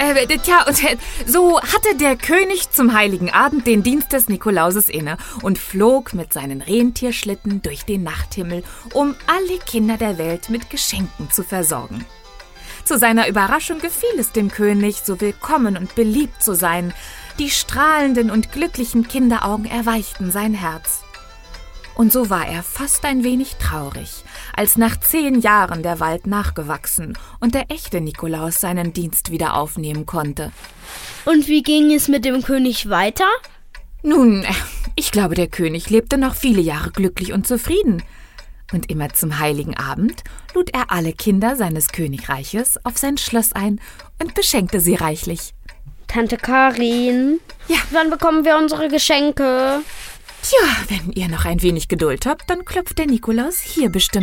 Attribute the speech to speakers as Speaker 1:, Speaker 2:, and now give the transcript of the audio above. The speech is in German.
Speaker 1: So hatte der König zum Heiligen Abend den Dienst des Nikolauses inne und flog mit seinen Rentierschlitten durch den Nachthimmel, um alle Kinder der Welt mit Geschenken zu versorgen. Zu seiner Überraschung gefiel es dem König, so willkommen und beliebt zu sein. Die strahlenden und glücklichen Kinderaugen erweichten sein Herz. Und so war er fast ein wenig traurig, als nach 10 Jahren der Wald nachgewachsen und der echte Nikolaus seinen Dienst wieder aufnehmen konnte.
Speaker 2: Und wie ging es mit dem König weiter?
Speaker 1: Nun, ich glaube, der König lebte noch viele Jahre glücklich und zufrieden. Und immer zum Heiligen Abend lud er alle Kinder seines Königreiches auf sein Schloss ein und beschenkte sie reichlich.
Speaker 2: Tante Karin,
Speaker 1: Ja.
Speaker 2: Wann bekommen wir unsere Geschenke?
Speaker 1: Tja, wenn ihr noch ein wenig Geduld habt, dann klopft der Nikolaus hier bestimmt